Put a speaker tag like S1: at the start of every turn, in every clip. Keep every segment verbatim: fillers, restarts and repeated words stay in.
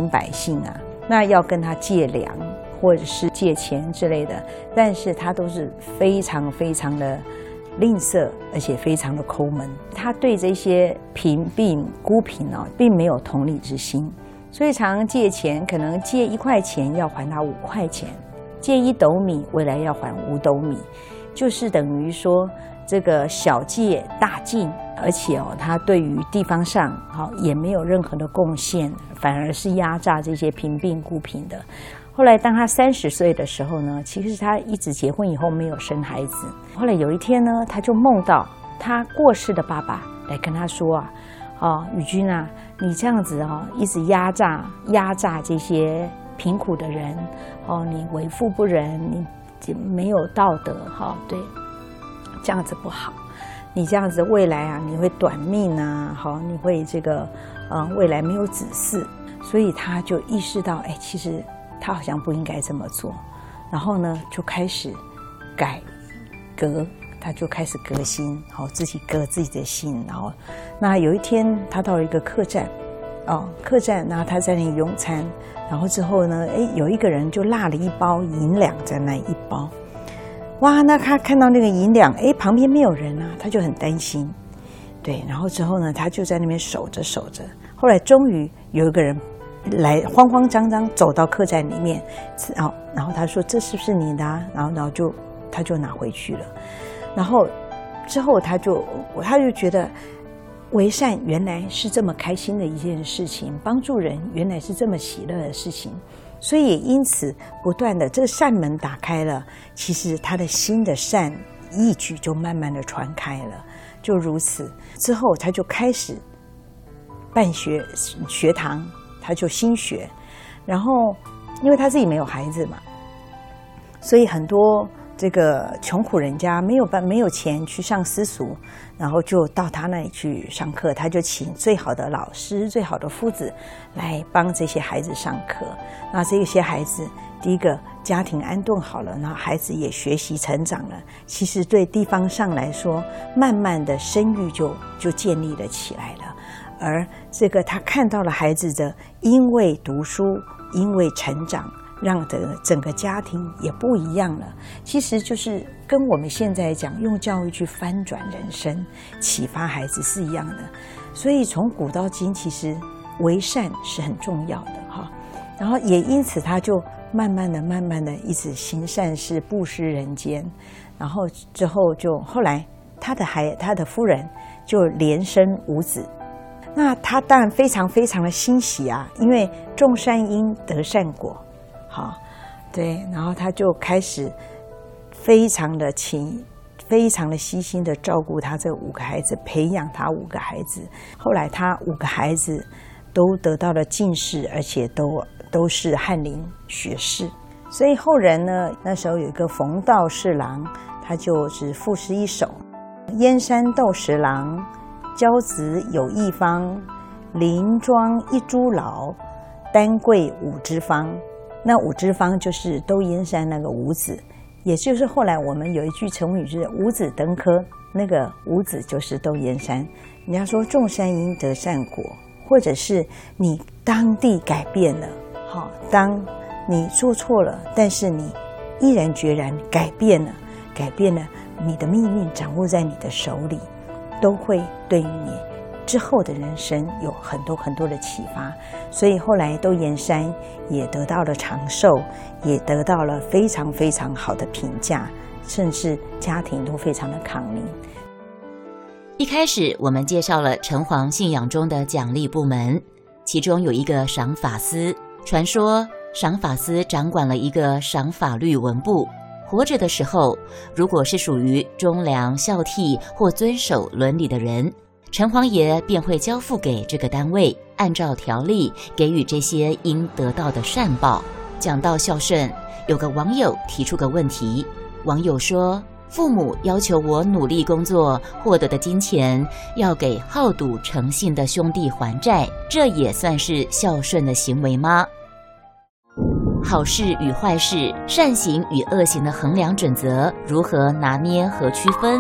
S1: 民百姓啊，那要跟他借粮或者是借钱之类的，但是他都是非常非常的吝啬，而且非常的抠门。他对这些贫病孤贫啊，并没有同理之心，所以常常借钱，可能借一块钱要还他五块钱，借一斗米未来要还五斗米，就是等于说这个小借大进，而且哦，他对于地方上好也没有任何的贡献，反而是压榨这些贫病孤贫的。后来当他三十岁的时候呢，其实他一直结婚以后没有生孩子。后来有一天呢，他就梦到他过世的爸爸来跟他说啊，哦，宇君啊，你这样子哦，一直压榨压榨这些贫苦的人，哦，你为富不仁，你没有道德，哈、哦，对，这样子不好。你这样子未来啊，你会短命啊，好，你会这个，呃，未来没有子嗣。所以他就意识到，哎，其实他好像不应该这么做，然后呢，就开始改革，他就开始革新，好，自己革自己的心。然后，那有一天他到了一个客栈，哦，客栈，然后他在那里用餐，然后之后呢，哎，有一个人就落了一包银两在那一包，哇，那他看到那个银两，哎，旁边没有人啊，他就很担心，对，然后之后呢，他就在那边守着守着，后来终于有一个人来慌慌张张走到客栈里面，然后然后他说这是不是你的啊？然后然后就他就拿回去了，然后之后他就他就觉得为善原来是这么开心的一件事情，帮助人原来是这么喜乐的事情，所以也因此不断的这个善门打开了，其实他的心的善义举就慢慢的传开了，就如此之后他就开始办学学堂。他就新学，然后因为他自己没有孩子嘛，所以很多这个穷苦人家没有办没有钱去上私塾，然后就到他那里去上课，他就请最好的老师、最好的夫子来帮这些孩子上课。那这些孩子，第一个家庭安顿好了，然后孩子也学习成长了，其实对地方上来说，慢慢的声誉就就建立了起来了。而这个他看到了孩子的因为读书因为成长，让的整个家庭也不一样了，其实就是跟我们现在讲用教育去翻转人生启发孩子是一样的。所以从古到今其实为善是很重要的哈，然后也因此他就慢慢的慢慢的一直行善事布施人间，然后之后就后来他的孩他的夫人就连生五子，那他当然非常非常的欣喜啊，因为种善因得善果，好，对，然后他就开始非常的勤，非常的悉心的照顾他这五个孩子，培养他五个孩子。后来他五个孩子都得到了进士，而且都都是翰林学士。所以后人呢，那时候有一个冯道侍郎，他就是赋诗一首：燕山斗十郎，骄子有一方，林庄一株老，丹桂五枝方。那五枝方就是窦燕山那个五子，也就是后来我们有一句成语就是五子登科，那个五子就是窦燕山。人家说种善因得善果，或者是你当地改变了，好，当你做错了，但是你毅然决然改变了，改变了，你的命运掌握在你的手里，都会对于你之后的人生有很多很多的启发。所以后来窦燕山也得到了长寿，也得到了非常非常好的评价，甚至家庭都非常的康宁。
S2: 一开始我们介绍了城隍信仰中的奖励部门，其中有一个赏法司，传说赏法司掌管了一个赏法律文部，活着的时候如果是属于忠良孝悌或遵守伦理的人，城隍爷便会交付给这个单位，按照条例给予这些应得到的善报。讲到孝顺，有个网友提出个问题，网友说，父母要求我努力工作获得的金钱要给好赌成性的兄弟还债，这也算是孝顺的行为吗？好事与坏事，善行与恶行的衡量准则如何拿捏和区分？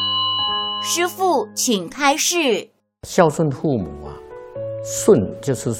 S2: 师父请开示。
S3: 孝顺父母啊，顺就是